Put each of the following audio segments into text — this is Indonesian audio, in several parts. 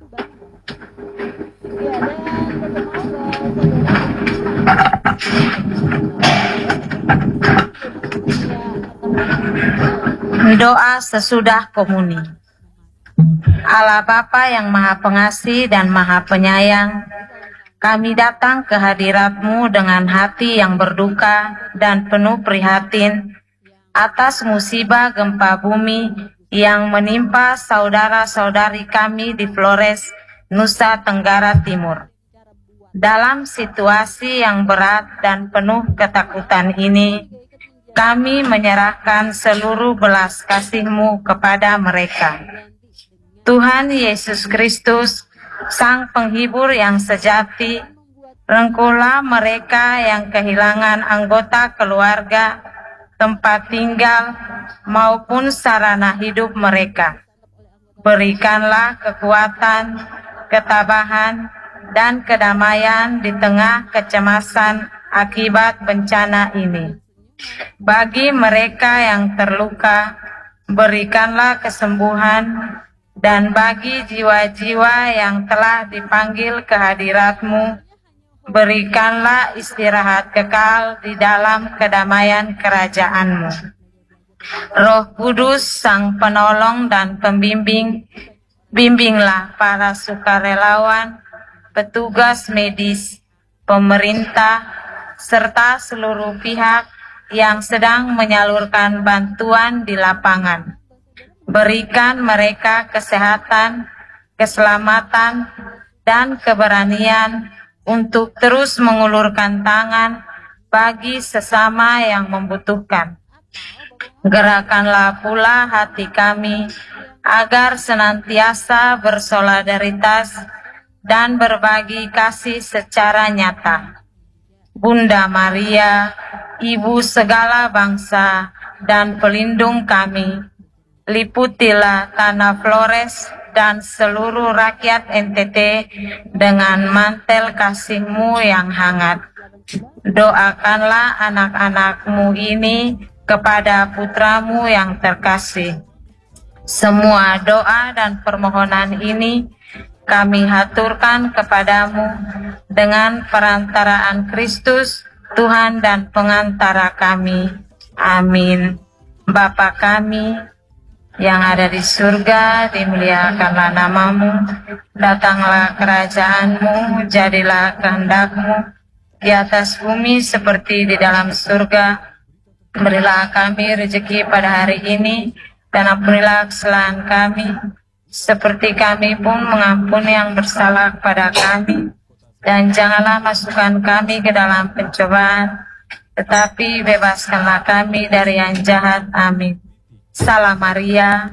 Doa sesudah komuni. Allah Bapa yang Maha Pengasih dan Maha Penyayang, kami datang ke hadirat-Mu dengan hati yang berduka dan penuh prihatin atas musibah gempa bumi yang menimpa saudara-saudari kami di Flores, Nusa Tenggara Timur. Dalam situasi yang berat dan penuh ketakutan ini, kami menyerahkan seluruh belas kasih-Mu kepada mereka. Tuhan Yesus Kristus, Sang Penghibur yang sejati, rengkuhlah mereka yang kehilangan anggota keluarga, tempat tinggal, maupun sarana hidup mereka. Berikanlah kekuatan, ketabahan, dan kedamaian di tengah kecemasan akibat bencana ini. Bagi mereka yang terluka, berikanlah kesembuhan, dan bagi jiwa-jiwa yang telah dipanggil ke hadirat-Mu, berikanlah istirahat kekal di dalam kedamaian kerajaan-Mu. Roh Kudus, Sang Penolong dan Pembimbing, bimbinglah para sukarelawan, petugas medis, pemerintah, serta seluruh pihak yang sedang menyalurkan bantuan di lapangan. Berikan mereka kesehatan, keselamatan, dan keberanian untuk terus mengulurkan tangan bagi sesama yang membutuhkan. Gerakanlah pula hati kami agar senantiasa bersolidaritas dan berbagi kasih secara nyata. Bunda Maria, Ibu segala bangsa dan pelindung kami, liputilah tanah Flores dan seluruh rakyat NTT dengan mantel kasih-Mu yang hangat. Doakanlah anak-anak-Mu ini kepada putra-Mu yang terkasih. Semua doa dan permohonan ini kami haturkan kepadamu dengan perantaraan Kristus, Tuhan dan pengantara kami. Amin. Bapa kami yang ada di surga, dimuliakanlah nama-Mu, datanglah kerajaan-Mu, jadilah kehendak-Mu di atas bumi seperti di dalam surga. Berilah kami rezeki pada hari ini, dan ampunilah kesalahan kami, seperti kami pun mengampuni yang bersalah kepada kami. Dan janganlah masukkan kami ke dalam pencobaan, tetapi bebaskanlah kami dari yang jahat. Amin. Salam Maria,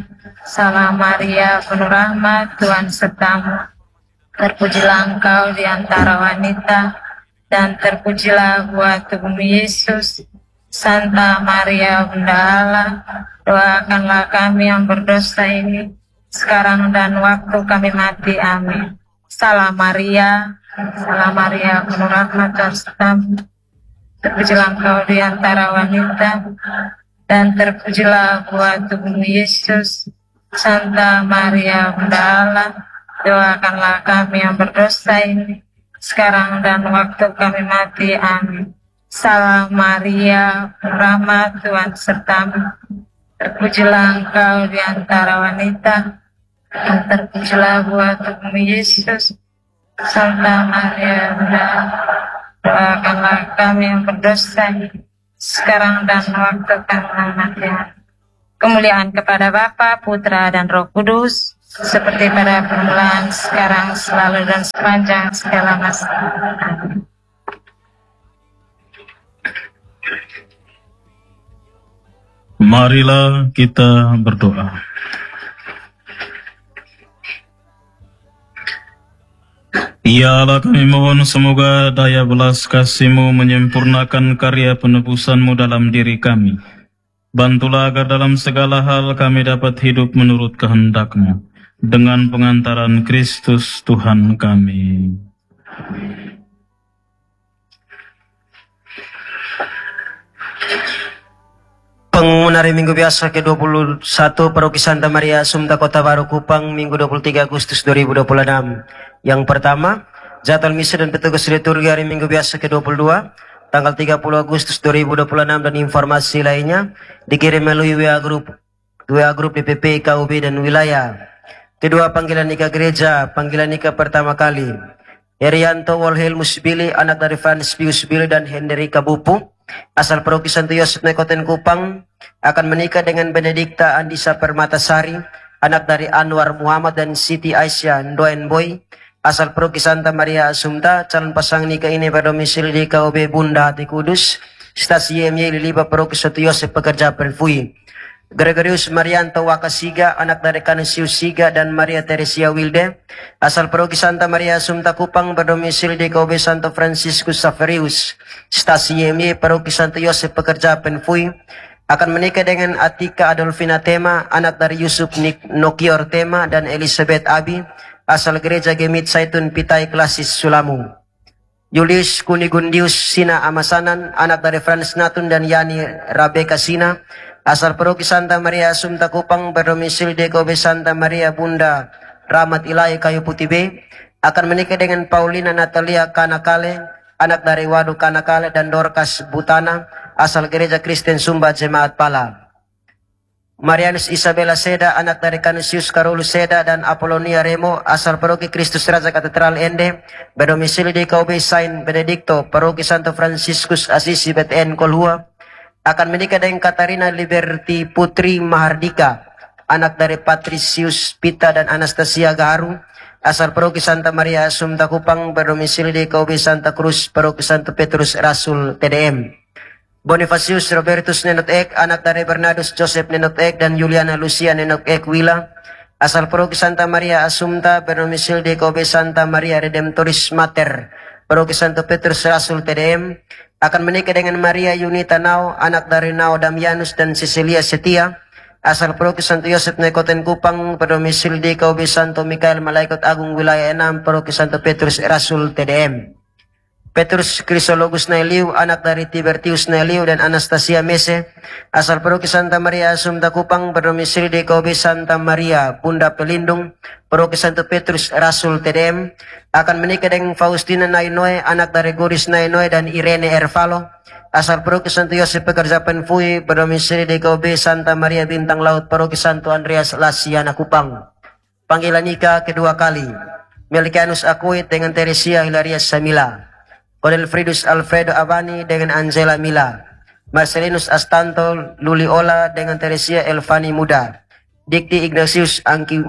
penuh rahmat, Tuhan sertamu. Terpujilah engkau di antara wanita, dan terpujilah buah tubuhmu Yesus. Santa Maria, Bunda Allah, doakanlah kami yang berdosa ini, sekarang dan waktu kami mati. Amin. Salam Maria, penuh rahmat, Tuhan sertamu. Terpujilah engkau di antara wanita, dan terpujilah buah tubuhmu Yesus. Santa Maria, Bunda Allah, doakanlah kami yang berdosa ini, sekarang dan waktu kami mati. Amin. Salam Maria, penuh rahmat, Tuhan sertamu. Terpujilah engkau di antara wanita, dan terpujilah buah tubuhmu Yesus. Santa Maria, Bunda Allah, doakanlah kami yang berdosa sekarang dan waktu kami mati. Kemuliaan kepada Bapa, Putra, dan Roh Kudus, seperti pada permulaan, sekarang, selalu, dan sepanjang segala masa. Amin. Marilah kita berdoa. Ya Allah, kami mohon semoga daya belas kasih-Mu menyempurnakan karya penebusan-Mu dalam diri kami. Bantulah agar dalam segala hal kami dapat hidup menurut kehendak-Mu, dengan pengantaran Kristus Tuhan kami. Mengenari Minggu Biasa ke-21 Paroki Santa Maria Assumpta Kota Baru Kupang Minggu 23 Agustus 2026. Yang pertama, jadwal misa dan petugas liturgi hari Minggu Biasa ke-22 tanggal 30 Agustus 2026 dan informasi lainnya dikirim melalui WA Grup DPP KUB dan wilayah. Kedua, panggilan nikah gereja. Panggilan nikah pertama kali Herianto Wolhel Musbili, anak dari Frans Pius Billy dan Henderika Bupu, asal Paroki Santo Yosef Nekoten Kupang, akan menikah dengan Benedikta Andisa Permatasari, anak dari Anwar Muhammad dan Siti Aisyah Ndoen Boy, asal Paroki Santa Maria Assumpta. Calon pasangan nikah ini berdomisili di KUB Bunda Hati Kudus, Stasi YMY Liliba Paroki Santo Yosef Pekerja Perfui. Gregorius Marianto Wakasiga, anak dari Canisius Siga dan Maria Teresia Wilde, asal Paroki Santa Maria Assumpta Kupang, berdomisili di KUB Santo Franciscus Saverius, Stasi YMY Paroki Santo Yosef Pekerja Penfui, akan menikah dengan Atika Adolfina Tema, anak dari Yusuf Nokior Tema dan Elizabeth Abi, asal Gereja Gemit Saitun Pitai Klasis Sulamu. Julius Kunigundius Sina Amasanan, anak dari Frans Natun dan Yani Rabeka Sina, asal Paroki Santa Maria Assumpta Kupang, berdomisili di KUB Santa Maria Bunda Rahmat Ilahi Kayu Putih B, akan menikah dengan Paulina Natalia Kanakale, anak dari Wadu Kanakale dan Dorcas Butana, asal Gereja Kristen Sumba Jemaat Pala. Marianus Isabella Seda, anak dari Canisius Carolus Seda dan Apolonia Remo, asal Paroki Kristus Raja Katedral Ende, berdomisili di KUB Saint Benedicto, Paroki Santo Franciscus Assisi BTN Kolhua, akan menikah dengan Katarina Liberty Putri Mahardika, anak dari Patricius Pita dan Anastasia Gaharu, asal Paroki Santa Maria Assumpta Kupang, berdomisili di KUB Santa Cruz, Paroki Santo Petrus Rasul TDM. Bonifacius Robertus Nenot Ek, anak dari Bernardus Joseph Nenot Ek dan Juliana Lucia Nenot Ek Wila, asal Paroki Santa Maria Assumpta, berdomisili di KUB Santa Maria Redemptoris Mater, Paroki Santo Petrus Rasul TDM, akan menikah dengan Maria Yunita Nao, anak dari Nao Damianus dan Cecilia Setia, asal Paroki Santo Yosef Nekoten Kupang, berdomisili di KUB Santo Mikael Malaikat Agung Wilayah 6, Paroki Santo Petrus Rasul TDM. Petrus Chrysologus Nailiu, anak dari Tibertius Nailiu dan Anastasia Mese, asal Paroki Santa Maria Assumpta Kupang, berdomisili di KUB Santa Maria Bunda Pelindung, Paroki Santo Petrus Rasul TDM, akan menikah dengan Faustina Nainoe, anak dari Goris Nainoe dan Irene Ervalo, asal Paroki Santo Yosef Pekerja Penfui, berdomisili di KUB Santa Maria Bintang Laut, Paroki Santo Andreas Lasiana Kupang. Panggilan nikah kedua kali Melkianus Akuit dengan Teresia Hilaria Samila, Cornelfridus Alfredo Abani dengan Angela Mila, Marcelinus Astanto Luliola dengan Teresia Elvani Muda, Dikti Ignatius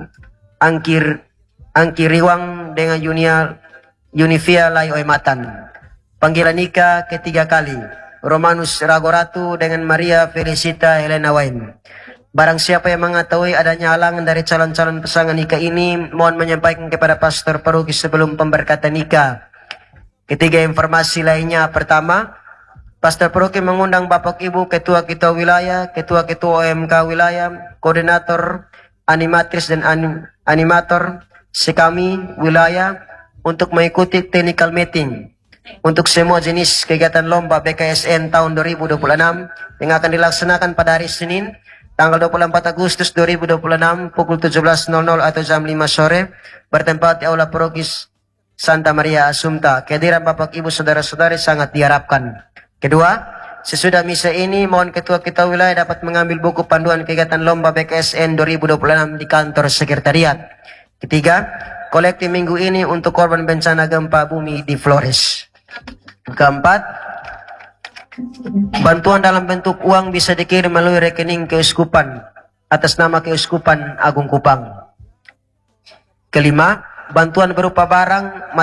Angkiriwang dengan Univia Layoematan. Panggilan nikah ketiga kali Romanus Ragoratu dengan Maria Felicita Helena Wain. Barang siapa yang mengetahui adanya halangan dari calon-calon pasangan nikah ini, mohon menyampaikan kepada pastor paroki sebelum pemberkatan nikah. Ketiga, informasi lainnya. Pertama, pastor paroki mengundang Bapak Ibu Ketua-Ketua Wilayah, Ketua-Ketua OMK Wilayah, Koordinator, Animatris dan Animator sekami wilayah untuk mengikuti technical meeting untuk semua jenis kegiatan lomba BKSN tahun 2026 yang akan dilaksanakan pada hari Senin tanggal 24 Agustus 2026 pukul 17.00 atau jam 5 sore bertempat di Aula Paroki Santa Maria Assumpta. Kehadiran Bapak Ibu Saudara-saudari sangat diharapkan. Kedua, sesudah misa ini mohon ketua-ketua wilayah dapat mengambil buku panduan kegiatan lomba BKSN 2026 di kantor sekretariat. Ketiga, kolektif minggu ini untuk korban bencana gempa bumi di Flores. Keempat, bantuan dalam bentuk uang bisa dikirim melalui rekening keuskupan atas nama Keuskupan Agung Kupang. Kelima, bantuan berupa barang,